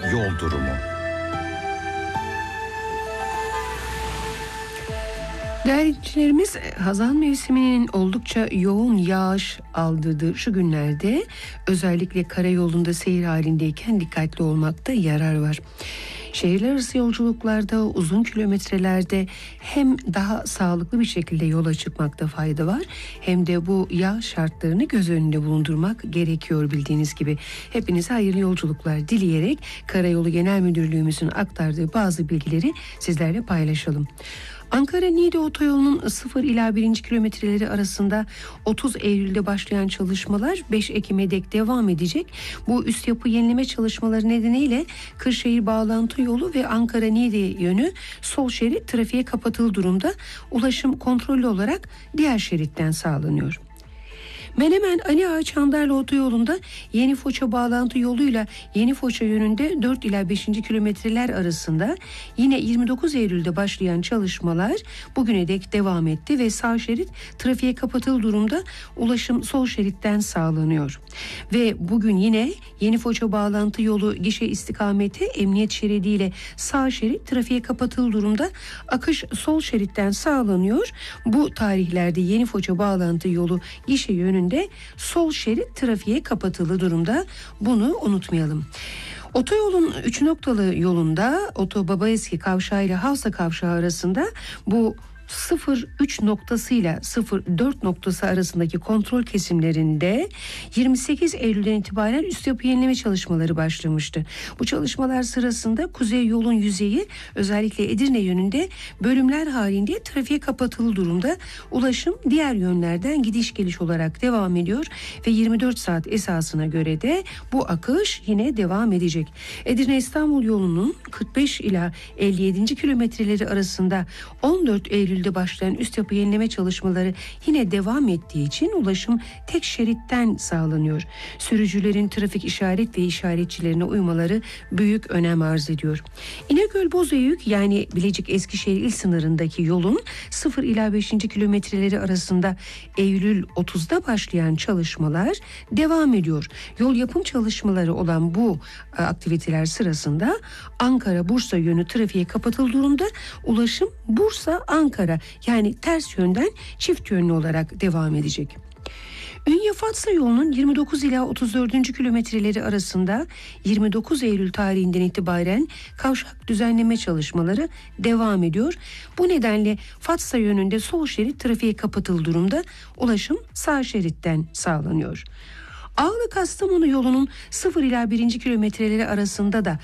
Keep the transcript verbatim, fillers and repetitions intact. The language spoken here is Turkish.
yol durumu. Değerli dinleyicilerimiz, hazan mevsiminin oldukça yoğun yağış aldırdığı şu günlerde özellikle karayolunda seyir halindeyken dikkatli olmakta yarar var. Şehirler arası yolculuklarda, uzun kilometrelerde hem daha sağlıklı bir şekilde yola çıkmakta fayda var, hem de bu yağış şartlarını göz önünde bulundurmak gerekiyor bildiğiniz gibi. Hepinize hayırlı yolculuklar dileyerek Karayolu Genel Müdürlüğümüzün aktardığı bazı bilgileri sizlerle paylaşalım. Ankara-Niğde otoyolunun sıfır ila birinci kilometreleri arasında otuz Eylül'de başlayan çalışmalar beş Ekim'e dek devam edecek. Bu üst yapı yenileme çalışmaları nedeniyle Kırşehir bağlantı yolu ve Ankara-Niğde yönü sol şerit trafiğe kapatılı durumda. Ulaşım kontrollü olarak diğer şeritten sağlanıyor. Menemen Ali Ağa Çandarlı otoyolunda Yeni Foça bağlantı yoluyla Yeni Foça yönünde dört ila beşinci kilometreler arasında yine yirmi dokuz Eylül'de başlayan çalışmalar bugüne dek devam etti ve sağ şerit trafiğe kapatılı durumda, ulaşım sol şeritten sağlanıyor. Ve bugün yine Yeni Foça bağlantı yolu gişe istikameti emniyet şeridiyle sağ şerit trafiğe kapatılı durumda, akış sol şeritten sağlanıyor. Bu tarihlerde Yeni Foça bağlantı yolu gişe yönünde de sol şerit trafiğe kapatılı durumda. Bunu unutmayalım. Otoyolun üç noktalı yolunda Oto Babaeski kavşağı ile Havsa kavşağı arasında bu sıfır üç noktasıyla sıfır dört noktası arasındaki kontrol kesimlerinde yirmi sekiz Eylül'den itibaren üst yapı yenileme çalışmaları başlamıştı. Bu çalışmalar sırasında kuzey yolun yüzeyi özellikle Edirne yönünde bölümler halinde trafiğe kapatılı durumda. Ulaşım diğer yönlerden gidiş geliş olarak devam ediyor ve yirmi dört saat esasına göre de bu akış yine devam edecek. Edirne İstanbul yolunun kırk beş ila elli yedinci kilometreleri arasında on dört Eylül başlayan üst yapı yenileme çalışmaları yine devam ettiği için ulaşım tek şeritten sağlanıyor. Sürücülerin trafik işaret ve işaretçilerine uymaları büyük önem arz ediyor. İnegöl Bozüyük yani Bilecik Eskişehir il sınırındaki yolun sıfır ila beşinci kilometreleri arasında Eylül otuzda başlayan çalışmalar devam ediyor. Yol yapım çalışmaları olan bu aktiviteler sırasında Ankara-Bursa yönü trafiğe kapatılı durumda. Ulaşım Bursa-Ankara yani ters yönden çift yönlü olarak devam edecek. Ünye-Fatsa yolunun yirmi dokuz ila otuz dördüncü kilometreleri arasında yirmi dokuz Eylül tarihinden itibaren kavşak düzenleme çalışmaları devam ediyor. Bu nedenle Fatsa yönünde sol şerit trafiğe kapatılı durumda, ulaşım sağ şeritten sağlanıyor. Ağlı-Kastamonu yolunun sıfır ila birinci kilometreleri arasında da